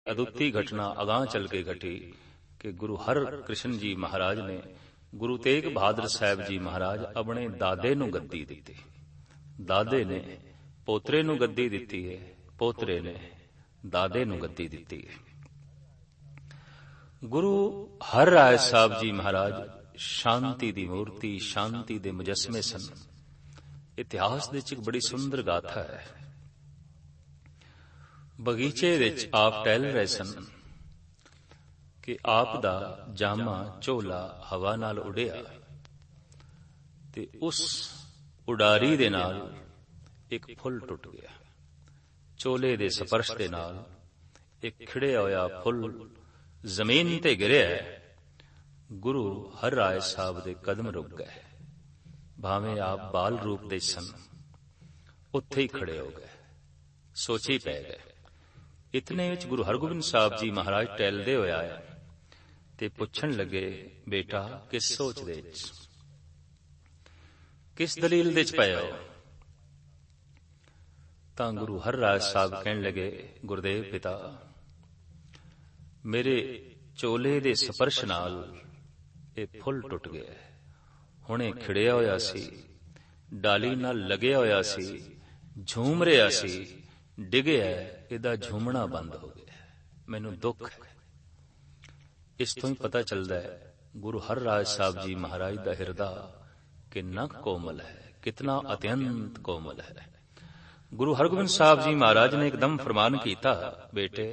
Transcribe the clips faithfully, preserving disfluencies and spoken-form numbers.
अदुੱਤੀ घटना अगां चल के घटी कि गुरु हर कृष्ण जी महाराज ने गुरु तेग बहादुर साहब जी महाराज अपने दादे नूं गद्दी दित्ती। दादे ने पोतरे नूं गद्दी दित्ती है, पोतरे ने दादे नूं गद्दी दित्ती है। गुरु हर राय साहब जी महाराज शांति दी मूर्ति, शांति दे मुजस्मे सन। इतिहास दे विच एक बड़ी सुंदर गाथा है। बगीचे विच आप टहल रहे सन कि आप दा जामा झोला हवा नाल उड़िया ते उस उडारी दे नाल एक फुल टुट गया। झोले दे स्पर्श दे नाल एक खिड़िया होया फुल जमीन ते गिरिया। गुरु हर राय साहब दे कदम रुक गए। भावें आप बाल रूप दे सन, उत्थे ही खड़े हो गए, सोची पै गए। इतने विच गुरु हरगोबिंद साहब जी महाराज टहलदे होए आए ते पुछण लगे, बेटा किस सोच दे विच, किस दलील दे च पए हो? तां गुरु हर राय साहब कहण लगे, गुरदेव पिता, मेरे चोले दे स्पर्श नाल ये फुल टुट गया। हुणे खिड़िया होया सी, डाली नाल लगया होया सी, झूम रहा सी, डिगया, इहदा झूमना बंद हो गया। मैनू दुख है। इस तो ही पता चलता है गुरु हर राय साहब जी महाराज दा हिरदा कितना कोमल है, कितना अत्यंत कोमल है। गुरु हरगोबिंद साहब जी महाराज ने एकदम फरमान किया, बेटे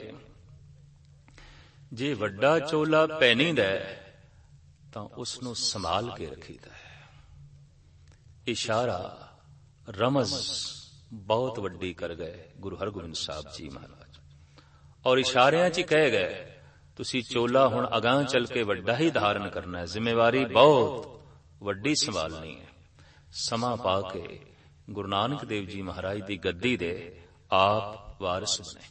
जे वड्डा चोला पैनीदा है तां उसनू संभाल के रखीदा है। इशारा रमज बहुत वड्डी कर गए गुरु हरगोबिंद साहब जी महाराज, और इशारियां च कह गए तुसी चोला हुण अगां चल के वड्डा ही धारण करना है, जिम्मेवारी बहुत वड्डी संभालनी है। समा पा के गुरु नानक देव जी महाराज दी गद्दी दे आप वारिस बने।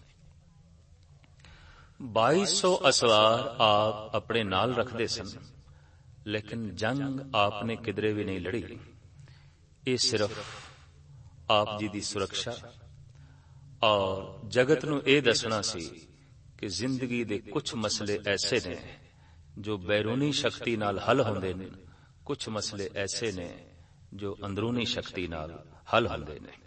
बाईस सौ असवार आप अपने नाल रखते सन, लेकिन जंग आपने किधरे भी नहीं लड़ी। ये सिर्फ आप जी दी सुरक्षा और जगत नू ये दसना सी कि जिंदगी दे कुछ मसले ऐसे ने जो बैरूनी शक्ति नाल हल होंदे ने, कुछ मसले ऐसे ने जो अंदरूनी शक्ति नाल हल होंदे ने।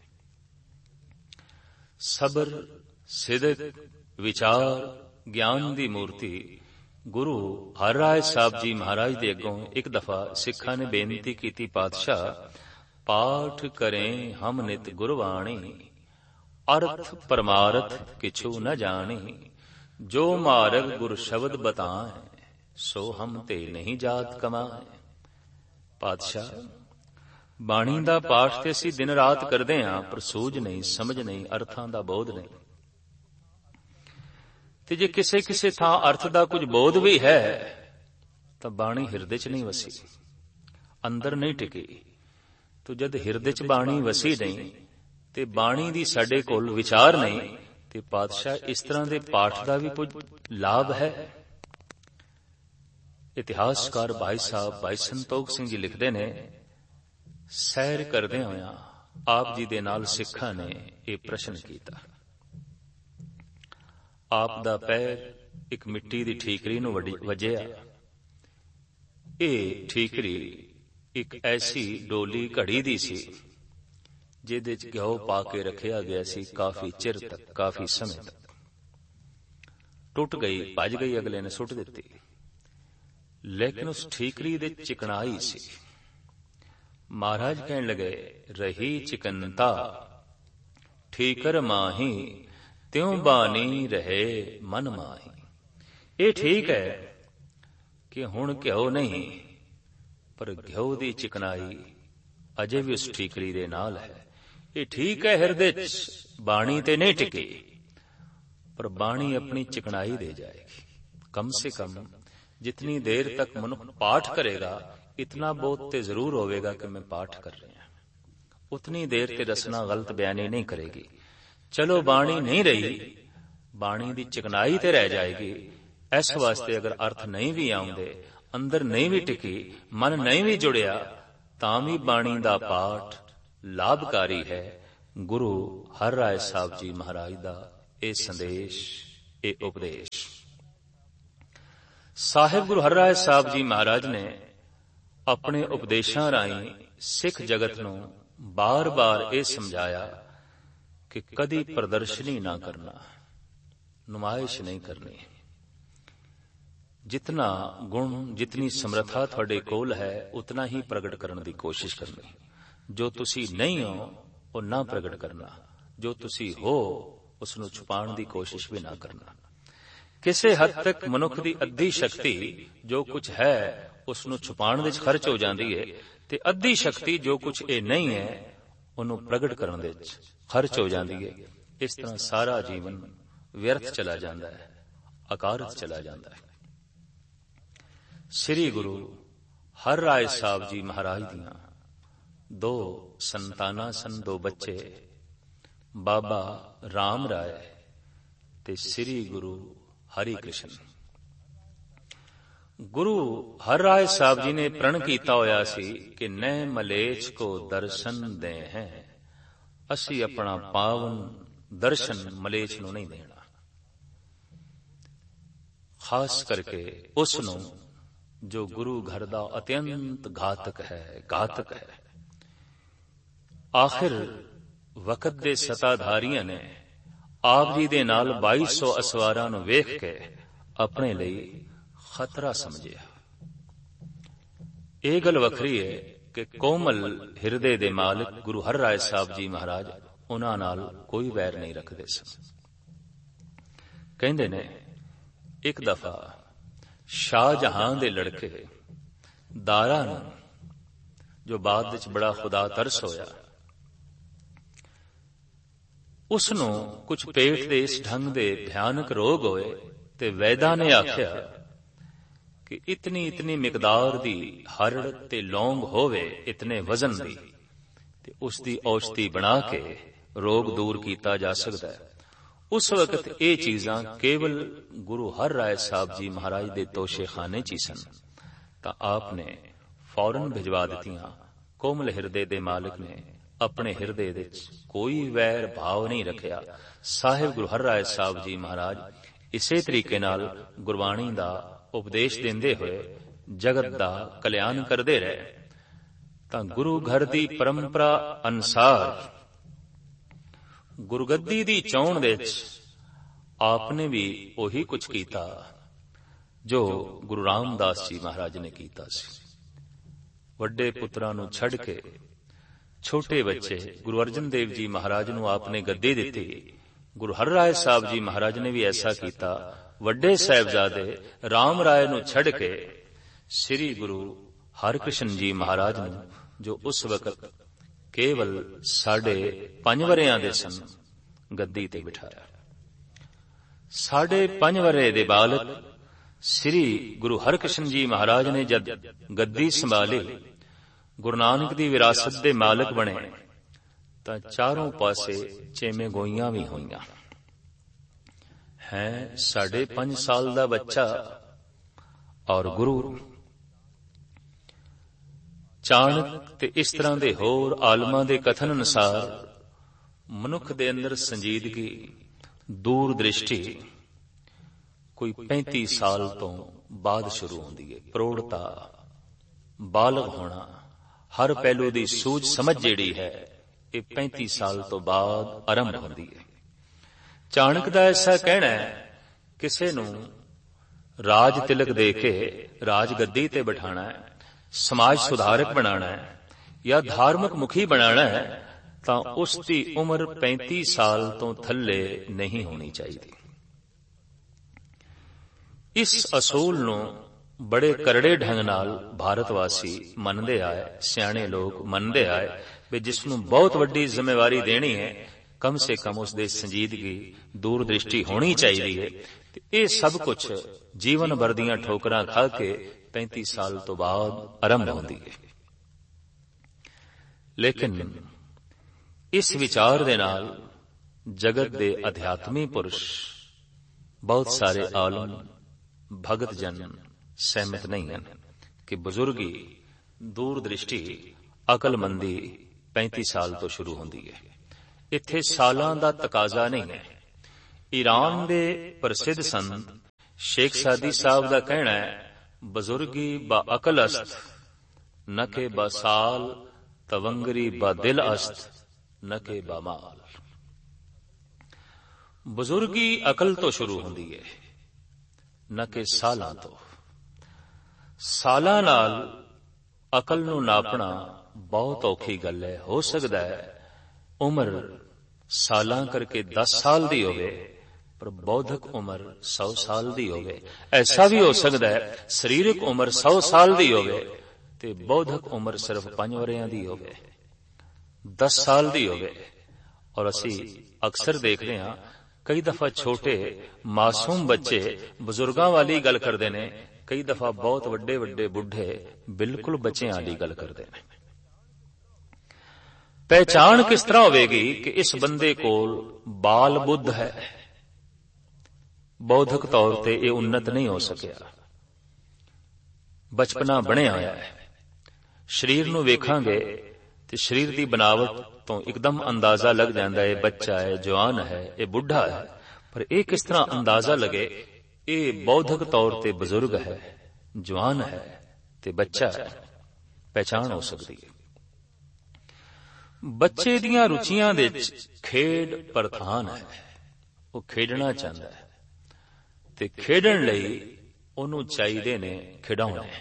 सबर, सिदक, विचार, ज्ञान दी मूर्ति गुरु हर राय साहब जी महाराज दे अगों एक दफा सिखां ने बेनती की, पातशाह पाठ करें हम नित गुरबाणी, अर्थ परमार्थ किछु न जानी, जो मार्ग गुर शब्द बताएं सो हम ते नहीं जात कमाए। पातशाह बाणी दा पाठ ते असीं दिन रात करदे हां, पर सूझ नहीं, समझ नहीं, अर्थां दा बोध नहीं। ते जे किसे किसे थां अर्थ दा कुछ बोध भी है तां बाणी हिरदे च नहीं वसी, अंदर नहीं टिकी। तो जद हिरदे च बाणी वसी नहीं ते बाणी दी साडे कोल विचार नहीं, ते पातशाह इस तरह दे पाठ दा भी कुछ लाभ है? इतिहासकार भाई साहब भाई संतोख सिंह जी लिखते ने, सैर करदे होया आप जी दे नाल सिखां ने यह प्रश्न किया। आप दा पैर एक मिट्टी दी ठीकरी नूं वजिया। ये ठीकरी एक ऐसी डोली घड़ी दी सी जिहदे च घ्यो पा के रखिया गया सी काफी चिर तक, काफी समय तक। टुट गई, भज गई, अगले ने सुट दिती, लेकिन उस ठीकरी दे चिकनाई सी। महाराज कहन लगे, रही चिकनता ठीकर माही, त्यों बानी रहे मन माही। ये ठीक है कि हुण घ्यो नहीं, पर घ्यो दी चिकनाई अजे भी उस ठीकरी दे नाल है। ये ठीक है हिरदे च बाणी ते नहीं टिकी, पर बाणी अपनी चिकनाई दे जाएगी। कम से कम जितनी देर तक मनुष्य पाठ करेगा, इतना बहुत ते जरूर होवेगा कि मैं पाठ कर रहा हूं। उतनी देर ते रसना गलत बयानी नहीं करेगी। चलो बाणी नहीं रही, बाणी दी चिकनाई ते रह जाएगी। इस वास्ते अगर अर्थ नहीं भी आउंदे, अंदर नहीं भी टिकी, मन नहीं भी जुड़िया, तां भी बाणी दा पाठ लाभकारी है। गुरु हर राय साहब जी महाराज दा ये संदेश ਇਹ ਉਪਦੇਸ਼। ਸਾਹਿਬ ਗੁਰੂ ਹਰਿਰਾਏ ਸਾਹਿਬ ਜੀ ਮਹਾਰਾਜ ਨੇ ਆਪਣੇ ਉਪਦੇਸ਼ਾਂ ਰਾਹੀਂ ਸਿੱਖ ਜਗਤ ਨੂੰ ਬਾਰ-ਬਾਰ ਇਹ ਸਮਝਾਇਆ ਕਿ ਕਦੀ ਪ੍ਰਦਰਸ਼ਨੀ ਨਾ ਕਰਨਾ, ਨੁਮਾਇਸ਼ ਨਹੀਂ ਕਰਨੀ। ਜਿਤਨਾ ਗੁਣ, ਜਿਤਨੀ ਸਮਰੱਥਾ ਤੁਹਾਡੇ ਕੋਲ ਹੈ, ਉਤਨਾ ਹੀ ਪ੍ਰਗਟ ਕਰਨ ਦੀ ਕੋਸ਼ਿਸ਼ ਕਰਨੀ। ਜੋ ਤੁਸੀਂ ਨਹੀਂ ਹੋ ਉਹ ਨਾ ਪ੍ਰਗਟ ਕਰਨਾ, ਜੋ ਤੁਸੀਂ ਹੋ ਉਸ ਨੂੰ ਛੁਪਾਉਣ ਦੀ ਕੋਸ਼ਿਸ਼ ਵੀ ਨਾ ਕਰਨਾ। ਕਿਸੇ ਹੱਦ ਤੱਕ ਮਨੁੱਖ ਦੀ ਅੱਧੀ ਸ਼ਕਤੀ ਜੋ ਕੁਝ ਹੈ ਉਸ ਨੂੰ ਛੁਪਾਉਣ ਵਿੱਚ ਖਰਚ ਹੋ ਜਾਂਦੀ ਹੈ, ਤੇ ਅੱਧੀ ਸ਼ਕਤੀ ਜੋ ਕੁਝ ਇਹ ਨਹੀਂ ਹੈ ਉਹਨੂੰ ਪ੍ਰਗਟ ਕਰਨ ਵਿੱਚ ਖਰਚ ਹੋ ਜਾਂਦੀ ਹੈ। ਇਸ ਤਰ੍ਹਾਂ ਸਾਰਾ ਜੀਵਨ ਵਿਅਰਥ ਚਲਾ ਜਾਂਦਾ ਹੈ, ਅਕਾਰਤ ਚਲਾ ਜਾਂਦਾ ਹੈ। ਸ੍ਰੀ ਗੁਰੂ ਹਰਿਰਾਏ ਸਾਹਿਬ ਜੀ ਮਹਾਰਾਜ ਦੀਆਂ ਦੋ ਸੰਤਾਨਾਂ ਸਨ, ਦੋ ਬੱਚੇ, ਬਾਬਾ ਰਾਮ ਰਾਏ ਤੇ ਸ੍ਰੀ ਗੁਰੂ ਹਰੀ ਕ੍ਰਿਸ਼ਨ। ਗੁਰੂ ਹਰਿਰਾਏ ਸਾਹਿਬ ਜੀ ਨੇ ਪ੍ਰਣ ਕੀਤਾ ਹੋਇਆ ਸੀ ਕਿ ਨੈ ਮਲੇਛ ਕੋ ਦਰਸ਼ਨ ਦੇ ਹੈ, ਅਸੀਂ ਆਪਣਾ ਪਾਵਨ ਦਰਸ਼ਨ ਮਲੇਛ ਨੂੰ ਨਹੀਂ ਦੇਣਾ। ਖਾਸ ਕਰਕੇ ਉਸ ਨੂੰ ਜੋ ਗੁਰੂ ਘਰ ਦਾ ਅਤਿਅੰਤ ਘਾਤਕ ਹੈ, ਘਾਤਕ ਹੈ। ਆਖਿਰ ਵਕਤ ਦੇ ਸਤਾਧਾਰੀਆਂ ਨੇ ਆਪ ਜੀ ਦੇ ਨਾਲ ਬਾਈ ਸੌ ਅਸਵਾਰਾਂ ਨੂੰ ਵੇਖ ਕੇ ਆਪਣੇ ਲਈ ਖਤਰਾ ਸਮਝਿਆ। ਇਹ ਗੱਲ ਵੱਖਰੀ ਹੈ ਕਿ ਕੋਮਲ ਹਿਰਦੇ ਦੇ ਮਾਲਕ ਗੁਰੂ ਹਰਿਰਾਏ ਸਾਹਿਬ ਜੀ ਮਹਾਰਾਜ ਉਹਨਾਂ ਨਾਲ ਕੋਈ ਵੈਰ ਨਹੀਂ ਰੱਖਦੇ ਸਨ। ਕਹਿੰਦੇ ਨੇ ਇੱਕ ਦਫਾ ਸ਼ਾਹਜਹਾਂ ਦੇ ਲੜਕੇ ਦਾਰਾ ਨੂੰ, ਜੋ ਬਾਅਦ ਵਿੱਚ ਬੜਾ ਖੁਦਾ ਤਰਸ ਹੋਇਆ, ਉਸ ਨੂੰ ਕੁਝ ਪੇਟ ਦੇ ਇਸ ਢੰਗ ਦੇ ਭਿਆਨਕ ਰੋਗ ਹੋਏ ਤੇ ਵੈਦਾਂ ਨੇ ਆਖਿਆ ਕਿ ਇਤਨੀ ਇਤਨੀ ਮਿਕਦਾਰ ਦੀ ਹਰੜ ਤੇ ਲੌਂਗ ਹੋਵੇ, ਇਤਨੇ ਵਜ਼ਨ ਦੀ, ਤੇ ਉਸ ਦੀ ਔਸ਼ਧੀ ਬਣਾ ਕੇ ਰੋਗ ਦੂਰ ਕੀਤਾ ਜਾ ਸਕਦਾ ਹੈ। ਉਸ ਵਕਤ ਇਹ ਚੀਜ਼ਾਂ ਕੇਵਲ ਗੁਰੂ ਹਰਿਰਾਏ ਸਾਹਿਬ ਜੀ ਮਹਾਰਾਜ ਦੇ ਤੋਸ਼ੇਖਾਨੇ ਚ ਹੀ ਸਨ, ਤਾਂ ਆਪ ਨੇ ਫੌਰਨ ਭਿਜਵਾ ਦਿੱਤੀਆਂ। ਕੋਮਲ ਹਿਰਦੇ ਦੇ ਮਾਲਕ ਨੇ ਆਪਣੇ ਹਿਰਦੇ ਵਿੱਚ ਕੋਈ ਵੈਰ ਭਾਵ ਨਹੀਂ ਰੱਖਿਆ। ਸਾਹਿਬ ਗੁਰੂ ਹਰਿਰਾਏ ਸਾਹਿਬ ਜੀ ਮਹਾਰਾਜ ਇਸੇ ਤਰੀਕੇ ਨਾਲ ਗੁਰਬਾਣੀ ਦਾ ਉਪਦੇਸ਼ ਦਿੰਦੇ ਹੋਏ ਜਗਤ ਦਾ ਕਲਿਆਣ ਕਰਦੇ ਰਹੇ। ਤਾਂ ਗੁਰੂ ਘਰ ਦੀ ਪਰੰਪਰਾ ਅਨੁਸਾਰ ਗੁਰਗੱਦੀ ਦੀ ਚੋਣ ਵਿੱਚ ਆਪ ਨੇ ਵੀ ਉਹੀ ਕੁਝ ਕੀਤਾ ਜੋ ਗੁਰੂ ਰਾਮਦਾਸ ਜੀ ਮਹਾਰਾਜ ਨੇ ਕੀਤਾ ਸੀ। ਵੱਡੇ ਪੁੱਤਰਾਂ ਨੂੰ ਛੱਡ ਕੇ ਛੋਟੇ ਬੱਚੇ ਗੁਰੂ ਅਰਜਨ ਦੇਵ ਜੀ ਮਹਾਰਾਜ ਨੂੰ ਆਪ ਨੇ ਗੱਦੀ ਦਿੱਤੀ। ਗੁਰੂ ਹਰਿਰਾਏ ਸਾਹਿਬ ਜੀ ਮਹਾਰਾਜ ਨੇ ਵੀ ਐਸਾ ਕੀਤਾ। ਵੱਡੇ ਸਾਹਿਬਜ਼ਾਦੇ ਰਾਮ ਰਾਏ ਨੂੰ ਛੱਡ ਕੇ ਸ੍ਰੀ ਗੁਰੂ ਹਰਿਕ੍ਰਿਸ਼ਨ ਜੀ ਮਹਾਰਾਜ ਨੂੰ, ਜੋ ਉਸ ਵਕਤ ਕੇਵਲ ਸਾਢੇ ਪੰਜ ਵਰ੍ਹਿਆਂ ਦੇ ਸਨ, ਗੱਦੀ ਤੇ ਬਿਠਾਇਆ। ਸਾਢੇ ਪੰਜ ਵਰ੍ਹੇ ਦੇ ਬਾਲਕ ਸ੍ਰੀ ਗੁਰੂ ਹਰਿਕ੍ਰਿਸ਼ਨ ਜੀ ਮਹਾਰਾਜ ਨੇ ਜਦ ਗੱਦੀ ਸੰਭਾਲੀ, ਗੁਰੂ ਨਾਨਕ ਦੀ ਵਿਰਾਸਤ ਦੇ ਮਾਲਕ ਬਣੇ, ਤਾਂ ਚਾਰੋਂ ਪਾਸੇ ਚੇਮੇ ਗੋਈਆਂ ਵੀ ਹੋਈਆਂ। ਹੈ ਸਾਢੇ ਪੰਜ ਸਾਲ ਦਾ ਬੱਚਾ ਔਰ ਗੁਰੂ। ਚਾਣਕ ਤੇ ਇਸ ਤਰ੍ਹਾਂ ਦੇ ਹੋਰ ਆਲਮਾਂ ਦੇ ਕਥਨ ਅਨੁਸਾਰ ਮਨੁੱਖ ਦੇ ਅੰਦਰ ਸੰਜੀਦਗੀ, ਦੂਰ ਦ੍ਰਿਸ਼ਟੀ ਕੋਈ ਪੈਂਤੀ ਸਾਲ ਤੋਂ ਬਾਅਦ ਸ਼ੁਰੂ ਹੁੰਦੀ ਹੈ। ਪ੍ਰੌੜਤਾ, ਬਾਲਗ ਹੋਣਾ, ਹਰ ਪਹਿਲੂ ਦੀ ਸੂਝ ਸਮਝ ਜਿਹੜੀ ਹੈ, ਇਹ ਪੈਂਤੀ ਸਾਲ ਤੋਂ ਬਾਅਦ ਆਰੰਭ ਹੁੰਦੀ ਹੈ। ਚਾਣਕ ਦਾ ਐਸਾ ਕਹਿਣਾ ਹੈ, ਕਿਸੇ ਨੂੰ ਰਾਜ ਤਿਲਕ ਦੇ ਕੇ ਰਾਜ ਗੱਦੀ ਤੇ ਬਿਠਾਣਾ ਹੈ, ਸਮਾਜ ਸੁਧਾਰਕ ਬਣਾਣਾ ਹੈ ਜਾਂ ਧਾਰਮਿਕ ਮੁਖੀ ਬਣਾਣਾ ਹੈ, ਤਾਂ ਉਸ ਦੀ ਉਮਰ ਪੈਂਤੀ ਸਾਲ ਤੋਂ ਥੱਲੇ ਨਹੀਂ ਹੋਣੀ ਚਾਹੀਦੀ। ਇਸ ਅਸੂਲ ਨੂੰ ਬੜੇ ਕਰੜੇ ਢੰਗ ਨਾਲ ਭਾਰਤ ਵਾਸੀ ਮੰਨਦੇ ਆਏ, ਸਿਆਣੇ ਲੋਕ ਮੰਨਦੇ ਆਏ ਵੀ ਜਿਸ ਨੂੰ ਬਹੁਤ ਵੱਡੀ ਜ਼ਿੰਮੇਵਾਰੀ ਦੇਣੀ ਹੈ, ਕਮ ਸੇ ਕਮ ਉਸ ਦੇ ਸੰਜੀਦਗੀ, ਦੂਰ ਦ੍ਰਿਸ਼ਟੀ ਹੋਣੀ ਚਾਹੀਦੀ ਹੈ। ਤੇ ਇਹ ਸਭ ਕੁਝ ਜੀਵਨ ਭਰ ਦੀਆਂ ਠੋਕਰਾਂ ਖਾ ਕੇ ਪੈਂਤੀ ਸਾਲ ਤੋਂ ਬਾਅਦ ਆਰੰਭ ਹੁੰਦੀ ਹੈ। ਲੇਕਿਨ ਇਸ ਵਿਚਾਰ ਦੇ ਨਾਲ ਜਗਤ ਦੇ ਅਧਿਆਤਮੀ ਪੁਰਸ਼, ਬਹੁਤ ਸਾਰੇ ਆਲਮ, ਭਗਤ ਜਨ ਸਹਿਮਤ ਨਹੀਂ ਹਨ ਕਿ ਬਜ਼ੁਰਗੀ, ਦੂਰ ਦ੍ਰਿਸ਼ਟੀ, ਅਕਲਮੰਦੀ ਪੈਂਤੀ ਸਾਲ ਤੋਂ ਸ਼ੁਰੂ ਹੁੰਦੀ ਹੈ। ਇੱਥੇ ਸਾਲਾਂ ਦਾ ਤਕਾਜ਼ਾ ਨਹੀਂ ਹੈ, ईरान दे प्रसिद्ध संत शेख सादी साहब का कहना है, बुजुर्गी बा अकल अस्त न के बा साल, तवंगरी बा दिल अस्त न के बा माल। बुजुर्गी अकल तो शुरू होंदी है, न के सालां तो। सालां नाल अकल नूं नापना बहुत औखी गल है। हो सकता है उम्र सालां करके दस साल दी होवे, पर बौद्धिक उम्र सौ साल दी होवे। ऐसा भी हो सकता है शरीरक उम्र सौ साल दी होवे ते बौद्धिक उम्र सिर्फ पांच वरियां दी होवे, दस साल दी होवे। और असी अक्सर देखते हैं कई दफा छोटे मासूम बच्चे बुजुर्गां वाली गल करते हैं, कई दफा बहुत वड्डे वड्डे बुढ़े बिल्कुल बच्चों वाली गल करते हैं। पहचान किस तरह होगी कि इस बंदे कोल बाल बुद्ध है, बौद्धिक तौर पर यह उन्नत नहीं हो सकिया, बचपना बनिया होया है। शरीर नूं वेखांगे ते शरीर की बनावट तो एकदम अंदाजा लग जाता है बच्चा है, जवान है, ये बुढ़ा है। पर यह किस तरह अंदाजा लगे ये बौद्धिक तौर पर बुजुर्ग है, जवान है ते बच्चा है, पहचान हो सकती है। बच्चे दियां रुचियां दे खेड प्रधान है, वो खेडना चाहता है ते खेडण लई ओनू चाहिए ने खिडौने।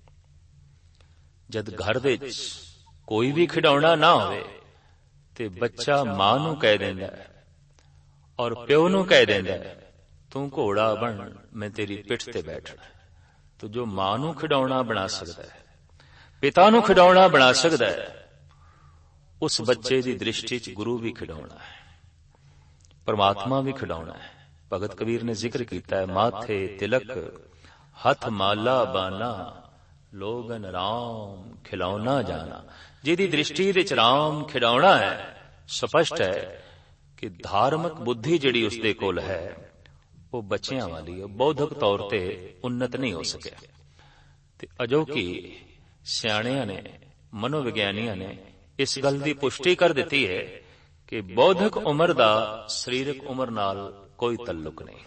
जद घर दे कोई भी खिडौना ना होवे ते बच्चा मां नू कह देंदा है और प्यो नू कह देंदा है तू घोड़ा बन, मैं तेरी पिठ ते बैठना। तो जो मां नू खिडौना बना सकता है, पिता नू खिडौना बना सकता है, उस बच्चे की दृष्टि च गुरु भी खिडौना है, परमात्मा भी खिडौना है। भगत कबीर ने जिक्र किया है, माथे तिलक हथ माला बाना, लोगन राम खिलौना जाना। जिहदी दृष्टि विच राम खिडौना है, स्पष्ट है कि धार्मिक बुद्धि जिहड़ी उसदे कोल है वो बच्चियां वाली है, बौद्धिक तौर ते उन्नत नहीं हो सकिया। ते अजोकी सियाणियां ने, मनोविग्यानियां ने इस गल की पुष्टि कर दी है कि बौद्धिक उम्र का शरीरक उम्र नाल कोई तल्लुक नहीं।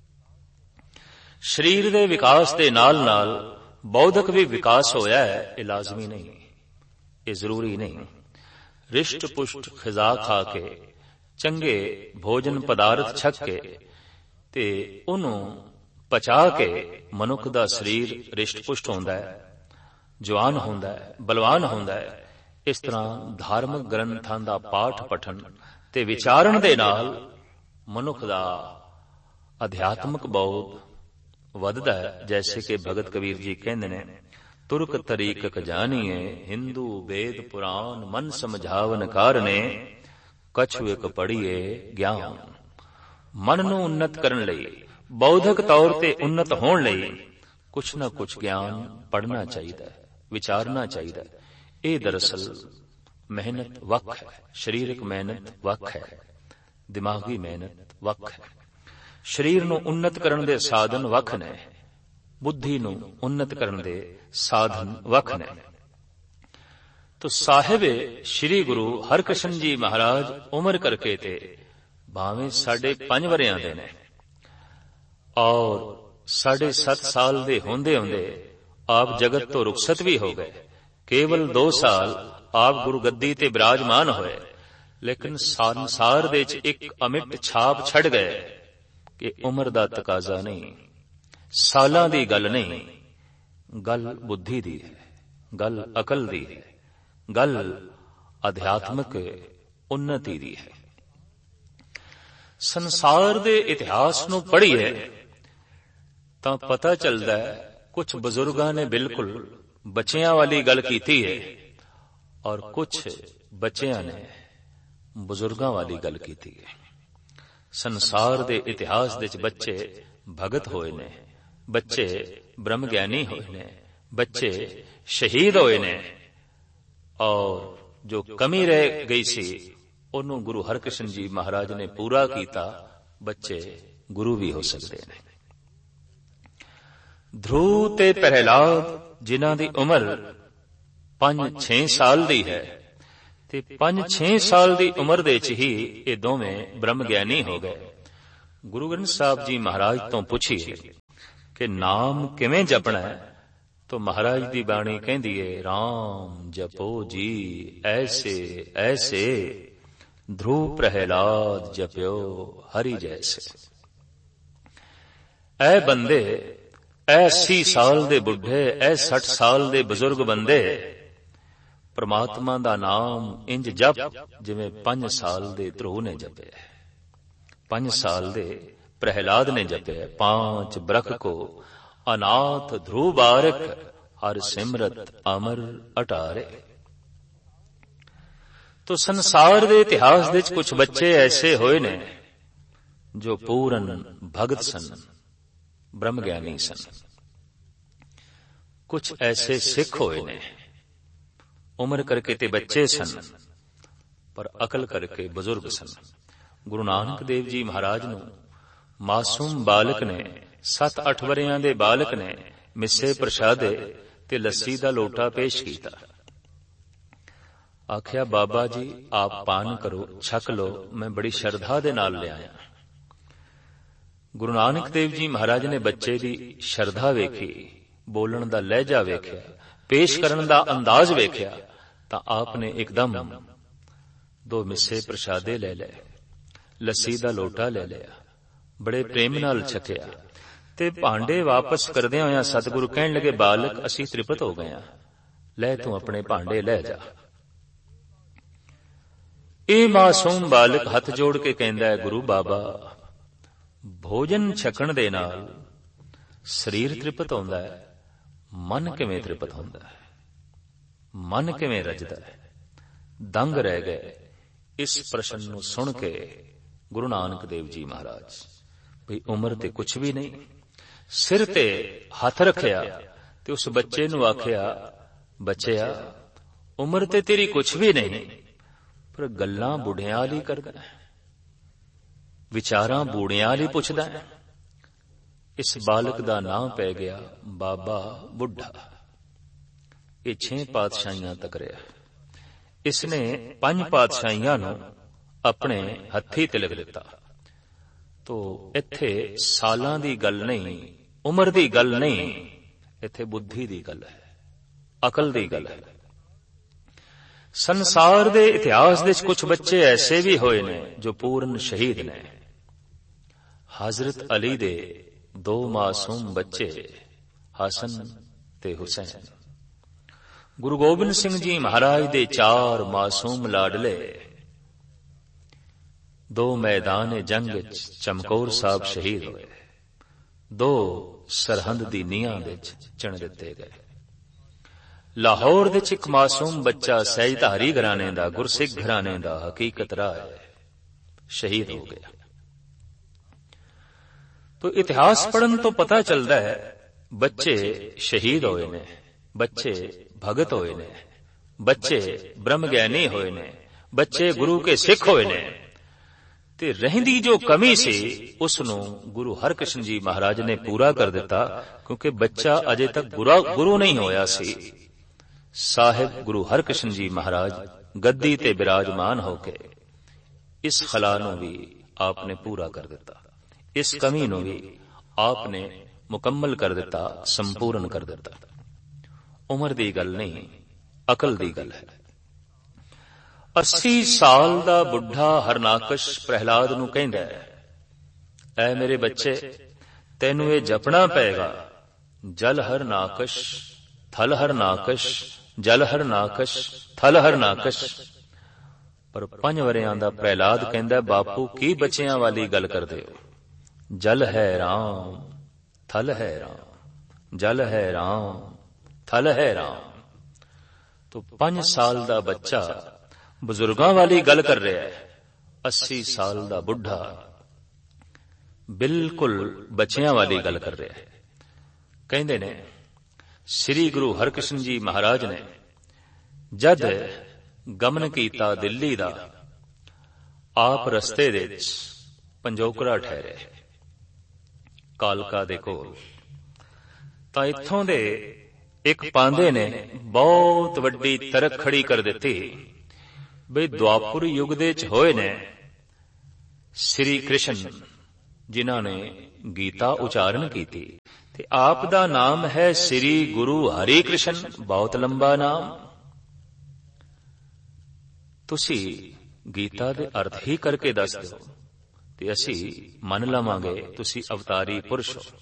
शरीर के विकास के नाल नाल बौद्धिक भी विकास होया है, ये लाजमी नहीं, ये जरूरी नहीं। रिष्ट पुष्ट खिजा खा के, चंगे भोजन पदार्थ छक के ते उन्हों पचा के मनुख का शरीर रिष्ट पुष्ट होंदा है, जवान होंदा है, बलवान होंदा है। इस तरह धार्मिक ग्रंथां दा पाठ पठन ते विचारण दे नाल मनुख दा अध्यात्मक बोध वधदा है। जैसे कि भगत कबीर जी कहंदे ने, तुर्क तरीकक जानिए हिंदू वेद पुराण, मन समझावन कारने कछु एक पढ़िए ज्ञान। मन नूं उन्नत करन लई, बौद्धिक तौर ते उन्नत होण लई कुछ न कुछ ज्ञान पढ़ना चाहिए, विचारना चाहिए। ये दरअसल मेहनत वख है, शरीरक मेहनत वख है, दिमागी मेहनत वख है। शरीर नूं उन्नत करन दे साधन वख ने, बुद्धि नूं उन्नत करन दे साधन वख ने। तो साहिब श्री गुरु हरकृष्ण जी महाराज उम्र करके ते भावें साढ़े पांच वरियां दे ने और साढ़े सत साल दे होंदे होंदे आप जगत तो रुखसत भी हो गए। केवल दो साल आप गुरु गद्दी ते विराजमान होए, लेकिन संसार दे च एक अमिट छाप छड़ गए कि उम्र दा तकाजा नहीं, सालां दी गल नहीं, गल बुद्धि दी है, गल अकल दी है, गल आध्यात्मिक उन्नति दी है। संसार दे इतिहास नूं पढ़ीए तां पता चलदा है कुछ बुजुर्गां ने बिल्कुल बच्चियां वाली गल कीती है और कुछ बच्चियां ने बुजुर्गां वाली गल कीती है। संसार दे इतिहास दे बच्चे भगत होए ने, बच्चे ब्रह्म ज्ञानी होए ने, बच्चे शहीद होए ने, और जो कमी रह गई सी उन्होंने गुरु हरकृष्ण जी महाराज ने पूरा किया। बच्चे गुरु भी हो सकते हैं। ध्रुव ते प्रहलाद जिन्हां दी उम्र पांच छे साल दी है ते पांच छे साल दी उम्र दे च ही ये दोवें ब्रह्म ज्ञानी हो गए। ਗੁਰੂ ਗ੍ਰੰਥ ਸਾਹਿਬ ਜੀ ਮਹਾਰਾਜ ਤੋਂ ਪੁੱਛੀਏ ਕਿ ਨਾਮ ਕਿਵੇਂ ਜਪਣਾ ਹੈ, तो महाराज दी बाणी कहती है, राम जपो जी ऐसे ऐसे, ध्रुव प्रहलाद जप्यो हरि जैसे। ऐ बंदे, ऐ अस्सी साल दे बुढ़े, ऐ सठ साल दे बुजुर्ग बंदे, परमात्मा दा नाम इंज जप जिवें पंज साल दे ध्रुव ने जपे, पंज साल दे प्रहलाद ने जपे, पांच बरख को अनाथ ध्रुव बारक, हर सिमरत अमर अटारे। तो संसार दे इतिहास दे कुछ बच्चे ऐसे होए ने जो पूरन भगत सन, ब्रह्म ज्ञानी सन। कुछ ऐसे सिख होए ने, उम्र करके ते बच्चे सन पर अकल करके बुजुर्ग सन। गुरु नानक देव जी महाराज नूं मासूम बालक ने, सत अठ वरियां दे बालक ने मिस्से प्रसादे ते लस्सी दा लोटा पेश कीता। आख्या बाबा जी आप पान करो, छक लो, मैं बड़ी श्रद्धा दे नाल ले आया। गुरु नानक देव जी महाराज ने बच्चे दी श्रद्धा वेखी, बोलण दा लहजा वेख्या, पेश करन दा अंदाज वेख्या, तां आपने एकदम दो मिस्से प्रसादे ले ले, लस्सी दा लोटा ले लिया, बड़े प्रेम नाल छकिया ते भांडे वापस करदे होया सतगुरु कहण लगे, बालक असी त्रिपत हो गए, ले तू अपने भांडे ले जा। ए मासूम बालक हथ जोड़ के कहंदा है, गुरु बाबा भोजन छकण दे नाल शरीर त्रिपत होंदा है, मन किवें त्रिपत होंदा है, मन किवें रजदा है। दंग रह गए इस प्रश्न नूं सुन के गुरु नानक देव जी महाराज, भई उम्र ते कुछ भी नहीं, सिर ते हथ रखिया ते उस बच्चे नूं आखिया, बच्चिया उम्र ते तेरी कुछ भी नहीं, पर गल्लां बुढ़ियां वाली करदा है, विचारां बूढ़ियां वाली पुछदा है। इस बालक दा नाम पै गया बाबा बुढ़ा। ये छे पातशाहियां तक रहा। इसने पंज पातशाहियां नूं अपने हत्थी तिलक दिता। तो इत्थे सालां दी गल नहीं, उम्र दी गल नहीं, इत्थे बुद्धि दी गल है, अकल दी गल है। संसार दे इतिहास दे कुछ बच्चे ऐसे भी होए ने जो पूर्ण शहीद ने। हजरत अली दे दो मासूम बच्चे हसन ते हुसैन, गुरु गोबिंद सिंह जी महाराज दे चार मासूम लाडले दो मैदान जंग विच चमकौर साहब शहीद होए, दो सरहंद दी नीहां विच चण दिते गए। लाहौर दे एक मासूम बच्चा सैयधारी घराने दा, गुरसिख घराने दा हकीकत राह है, शहीद हो गया। तो इतिहास पढ़न तो पता चलता है बच्चे शहीद होए ने, बच्चे भगत होए ने, बच्चे ब्रह्म ज्ञानी होए ने, बच्चे गुरु के सिख होए ने। ते रहिंदी जो कमी सी उसनू गुरु हरकृष्ण जी महाराज ने पूरा कर दिता, क्योंकि बच्चा अजे तक गुरु नहीं होया सी। साहिब गुरु हरकृष्ण जी महाराज गद्दी ते विराजमान होके इस खला नू भी आपने पूरा कर दिता, इस कमी नू भी आपने मुकम्मल कर दिता, संपूर्ण कर दिता। उम्र दी गल नहीं, अकल दी गल है। अस्सी साल दा बुढ़ा हरनाकश प्रहलाद नू कहंदा है, ऐ मेरे बच्चे तैनू ये जपना पेगा, जल हर नाकश थल हर नाकश, जल हर नाकश थल हर नाकश। पर पंज वरियां दा प्रहलाद कहंदा, बापू की बच्चियां वाली गल करदे हो, जल है राम थल है राम, जल है राम थल है राम। तो पंज साल दा बच्चा बुजुर्गां वाली गल कर रहा है, अस्सी साल दा बुढ़ा बिल्कुल बच्चियां वाली गल कर रहा है। कहंदे ने श्री गुरु हरकृष्ण जी महाराज ने जद गमन कीता दिल्ली दा, आप रस्ते दे विच पंजोकड़ा ठहरे कालका दे कोल। तां इत्थों दे एक पांदे ने बहुत वड्डी तरक खड़ी कर दिती बई द्वापुर युग दे च होए ने श्री कृष्ण ਜਿਨ੍ਹਾਂ ਨੇ ਗੀਤਾ ਉਚਾਰਨ ਕੀਤੀ। ਤੇ ਆਪ ਦਾ ਨਾਮ ਹੈ ਸ੍ਰੀ ਗੁਰੂ ਹਰਿ ਕ੍ਰਿਸ਼ਨ, ਬਹੁਤ ਲੰਬਾ ਨਾਮ। ਤੁਸੀਂ ਗੀਤਾ ਦੇ ਅਰਥ ਹੀ ਕਰਕੇ ਦੱਸ ਦਿਓ ਤੇ ਅਸੀਂ ਮੰਨ ਲਵਾਂਗੇ ਤੁਸੀਂ ਅਵਤਾਰੀ ਪੁਰਸ਼ ਹੋ।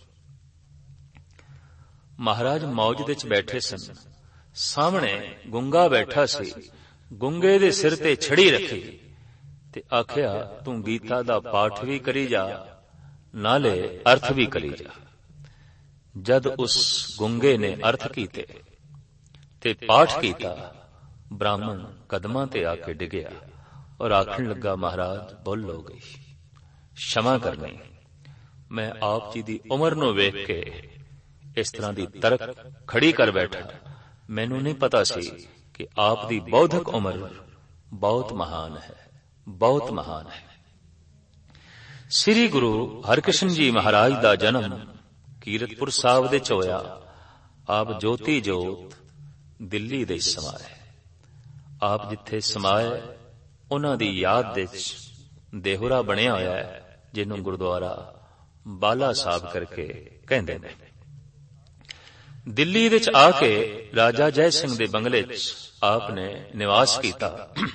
ਮਹਾਰਾਜ ਮੌਜ ਵਿੱਚ ਬੈਠੇ ਸਨ। ਸਾਹਮਣੇ ਗੁੰਗਾ ਬੈਠਾ ਸੀ। ਗੁੰਗੇ ਦੇ ਸਿਰ ਤੇ ਛੜੀ ਰੱਖੀ ਤੇ ਆਖਿਆ, ਤੂੰ ਗੀਤਾ ਦਾ ਪਾਠ ਵੀ ਕਰੀ ਜਾ, ਨਾਲੇ ਅਰਥ ਵੀ ਕਰੀ ਜਾ। ਜਦ ਉਸ ਗੁੰਗੇ ਨੇ ਅਰਥ ਕੀਤੇ ਤੇ ਪਾਠ ਕੀਤਾ, ਬ੍ਰਾਹਮਣ ਕਦਮਾਂ ਤੇ ਆ ਕੇ ਡਿੱਗਿਆ ਔਰ ਆਖਣ ਲੱਗਾ, ਮਹਾਰਾਜ ਭੁੱਲ ਹੋ ਗਈ, क्षमा करनी। मैं आप जी दी उम्र नूं वेख के इस तरह दी तरक खड़ी कर बैठा। मैनू नहीं पता सी कि आप दी बौद्धिक उम्र बहुत महान है, बहुत महान है। श्री गुरु हरकृष्ण जी महाराज दा जन्म कीरतपुर साहब दे च होया। आप ज्योति जोत दिल्ली दे समाए। आप जिथे समाए उन्हां दी याद दे देहुरा बनिया होया है, जिन्हों गुरुद्वारा बाला साहब करके कहते हैं। दिल्ली विच आके राजा जय सिंह दे बंगले च आपने निवास किया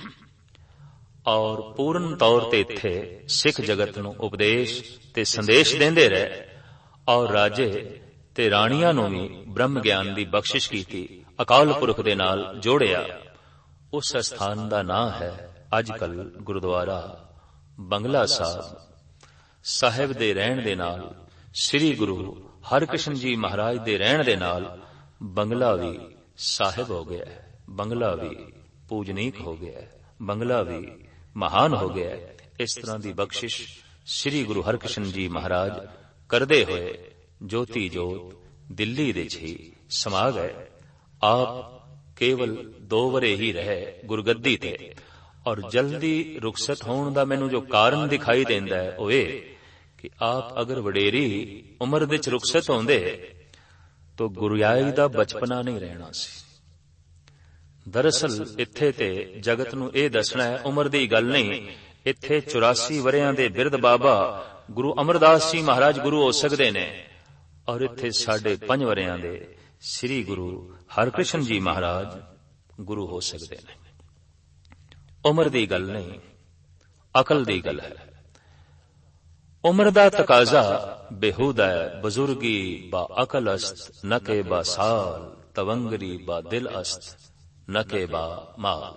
और पूर्ण तौर ते इत्थे सिख जगत नूं उपदेश ते संदेश देंदे रहे और राजे ते राणियां नूं भी ब्रह्म ज्ञान दी बख्शिश कीती, अकाल पुरख दे नाल जोड़िया। उस स्थान दा नाम है अजकल गुरुद्वारा बंगला साहब। साहिब दे रहण दे नाल श्री गुरु हरकृष्ण जी महाराज दे रहण दे नाल बंगला भी साहिब हो गया है, बंगला भी पूजनीक हो गया है, बंगला भी महान हो गया है। इस तरह की बख्शिश श्री गुरु हरकृष्ण जी महाराज करदे होए ज्योति जोत दिल्ली दे ही समा गए। आप केवल दो वरे ही रहे गुरगद्दी ते और जल्दी रुखसत होने का मैनू जो कारण दिखाई देंदा है वो ये कि आप अगर वडेरी उम्र विच रुखसत होंदे तो गुरुयाई दा बचपना नहीं रहना सी। दरअसल इत्थे ते जगत नू ये दसना है, उम्र दी गल नहीं। इत्थे चौरासी वरियां दे बिरध बाबा गुरु अमरदास जी महाराज गुरु हो सकते ने और इत्थे साढ़े पंज वरियां दे श्री गुरु हरकृष्ण जी महाराज गुरु हो सकते ने। उम्र दी गल नहीं, अकल दी गल है। उम्र दा तकाजा बेहूदा है। बुजुर्गी बा अकल अस्त न के बा साल, तवंगरी बा दिल अस्त न के बा माल।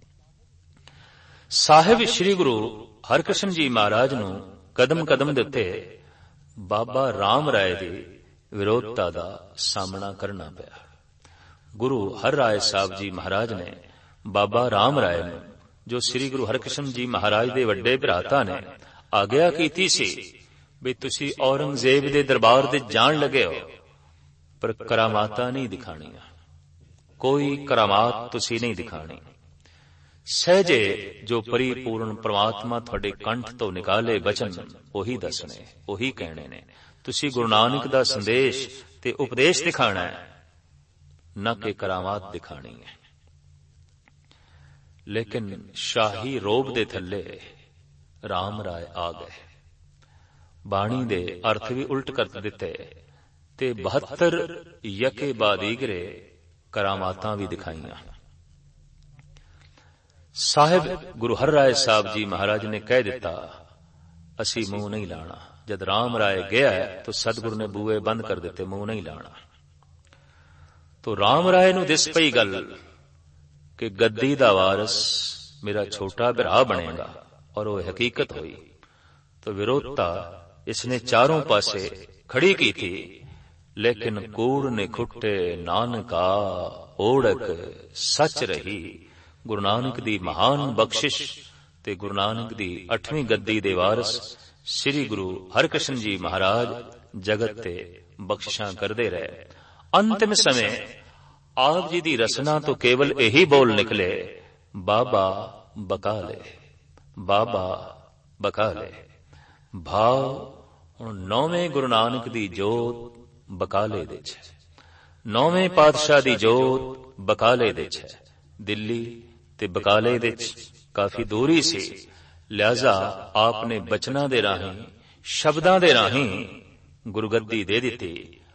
साहिब श्री गुरु हरकृष्ण जी महाराज नू कदम कदम दे उत्ते बाबा राम राय दी विरोधता दा सामना करना पिया। गुरु हर राय साहब जी महाराज ने बाबा राम राय नू जो श्री गुरु हरकृष्ण जी महाराज दे वड्डे भराता ने आग्या कीती सी भी तुसी औरंगजेब दे दरबार दे जान लगे हो पर करामाता नहीं दिखाणियां, कोई करामात तुसी नहीं दिखाणी। सहजे जो परिपूर्ण परमात्मा तुहाडे कंठ तो निकाले बचन ओही दसने, ओही कहने ने। तुसी गुरु नानक दा संदेश ते उपदेश दिखाना है, न कि करामात दिखानी है। लेकिन शाही रोब दे थल्ले राम राय आ गए। बाणी दे अर्थ भी उल्ट कर दिते ते बहत्तर यके बादीगरे करामातां भी दिखाईयां। साहिब गुरु हर राय साहब जी महाराज ने कह दिता असी मुंह नहीं लाना। जद राम राय गया है तो सतगुरु ने बूए बंद कर दिते, मुंह नहीं लाना। तो राम राय नू दिस पई गल कि गद्दी दा वारस मेरा छोटा भरा बनेगा और वो हकीकत हुई। तो विरोधता इसने चारों पासे खड़ी की थी, लेकिन कूड़ ने खुट्टे नानका ओढ़क सच रही। गुरु नानक दी महान बख्शिश ते गुरु नानक दी अठवीं गद्दी दे वारस श्री गुरु हरकृष्ण जी महाराज जगत ते बख्शिशां करदे रहे। अंतिम समय आप जी दी रसना तो केवल यही बोल निकले, बाबा बकाले, बाबा बकाले। भाव हुण नौवें गुरु नानक दी जोत बकाले दे छे, नौवें पातशाह दी जोत बकाले दे छे। दिल्ली ते बकाले दे काफी दूरी सी, लिहाजा आपने बचना दे राही ਸ਼ਬਦਾਂ ਦੇ ਰਾਹੀਂ ਗੁਰਗੱਦੀ ਦੇ ਦਿੱਤੀ।